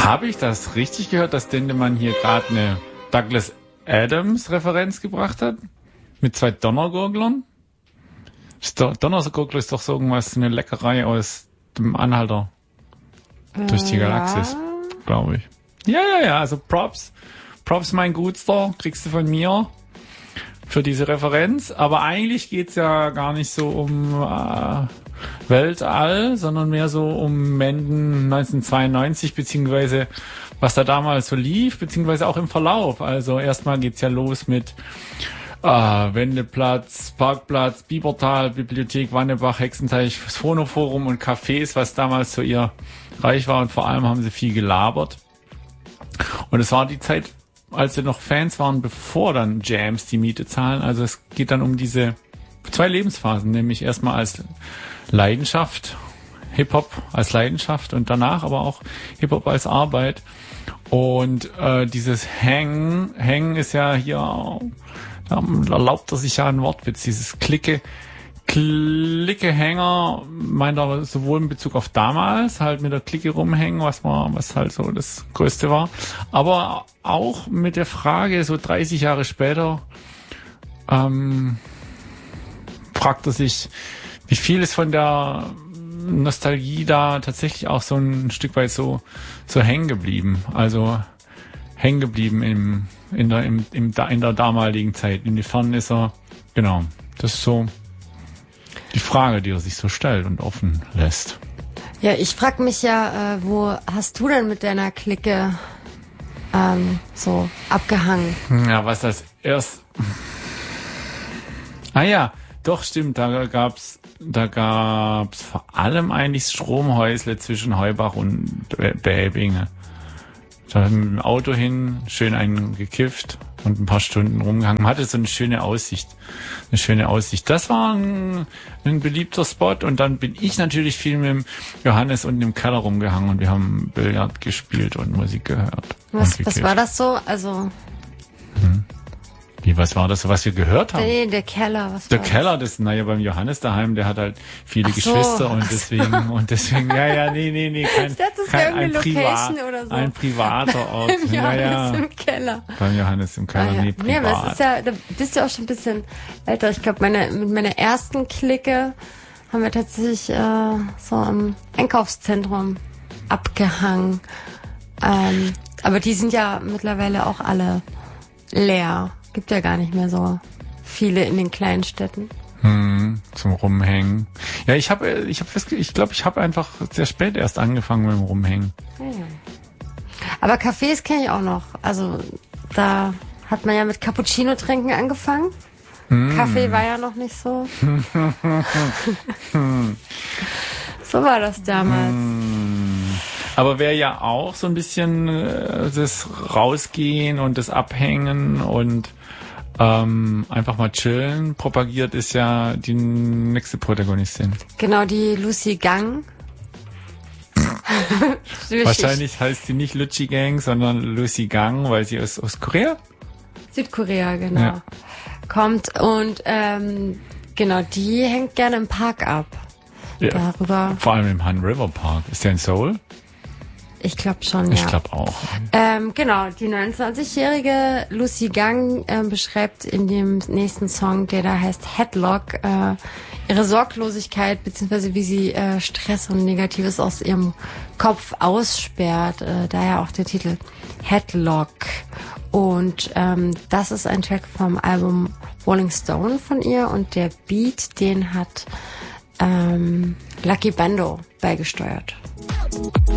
Habe ich das richtig gehört, dass Dendemann hier gerade eine Douglas Adams-Referenz gebracht hat? Mit 2 Donnergurglern? Donnergurgler ist doch so irgendwas, eine Leckerei aus dem Anhalter durch die Galaxis, glaube ich. Ja, also Props, mein Gutster, kriegst du von mir für diese Referenz. Aber eigentlich geht's ja gar nicht so um Weltall, sondern mehr so um Menden 1992, beziehungsweise was da damals so lief, beziehungsweise auch im Verlauf. Also erstmal geht's ja los mit Wendeplatz, Parkplatz, Biebertal, Bibliothek, Wannebach, Hexenteich, das Phonoforum und Cafés, was damals so ihr Reich war. Und vor allem haben sie viel gelabert. Und es war die Zeit, als sie noch Fans waren, bevor dann Jams die Miete zahlen. Also es geht dann um diese 2 Lebensphasen, nämlich erstmal als Leidenschaft, Hip-Hop als Leidenschaft und danach aber auch Hip-Hop als Arbeit. Und dieses Hängen ist ja hier, da erlaubt er sich ja einen Wortwitz, dieses Clique-Hänger, meint er sowohl in Bezug auf damals, halt mit der Clique rumhängen, was halt so das Größte war, aber auch mit der Frage, so 30 Jahre später, fragt er sich, wie viel ist von der Nostalgie da tatsächlich auch so ein Stück weit so hängen geblieben, also hängen geblieben in der damaligen Zeit. Inwiefern ist er, genau, das ist so die Frage, die er sich so stellt und offen lässt. Ja, ich frage mich ja, wo hast du denn mit deiner Clique so abgehangen? Ja, was das erst... ja, doch, stimmt, da gab's vor allem eigentlich Stromhäusle zwischen Heubach und Bäbinge. Da mit dem Auto hin, schön einen gekifft und ein paar Stunden rumgehangen. Man hatte so eine schöne Aussicht. Das war ein beliebter Spot. Und dann bin ich natürlich viel mit dem Johannes und im Keller rumgehangen und wir haben Billard gespielt und Musik gehört. Was war das so? Also... Wie, was war das, was wir gehört haben? Nee, der Keller, der Keller, beim Johannes daheim, der hat halt viele Geschwister und deswegen, nee, ein privater Ort. Johannes im Keller. Beim Johannes im Keller, nee, privat. Nee, aber es ist ja, da bist du auch schon ein bisschen älter. Ich glaube, mit meiner ersten Clique haben wir tatsächlich so im Einkaufszentrum abgehangen. Aber die sind ja mittlerweile auch alle leer. Gibt ja gar nicht mehr so viele in den kleinen Städten. Zum Rumhängen. Ja, ich glaube, ich habe einfach sehr spät erst angefangen mit dem Rumhängen. Ja. Aber Cafés kenne ich auch noch. Also da hat man ja mit Cappuccino trinken angefangen. Kaffee war ja noch nicht so. So war das damals. Aber wer ja auch so ein bisschen das Rausgehen und das Abhängen und einfach mal chillen propagiert, ist ja die nächste Protagonistin. Genau, die Lucy Gang. Wahrscheinlich heißt sie nicht Lucy Gang, sondern Lucy Gang, weil sie aus Korea? Südkorea, genau. Ja. Kommt und genau, die hängt gerne im Park ab. Ja, darüber. Vor allem im Han River Park. Ist der in Seoul? Ich glaube schon, ja. Ich glaube auch. Genau, die 29-jährige Lucy Gang beschreibt in dem nächsten Song, der da heißt Headlock, ihre Sorglosigkeit, beziehungsweise wie sie Stress und Negatives aus ihrem Kopf aussperrt. Daher auch der Titel Headlock. Und das ist ein Track vom Album Rolling Stone von ihr und der Beat, den hat Lucky Bando beigesteuert.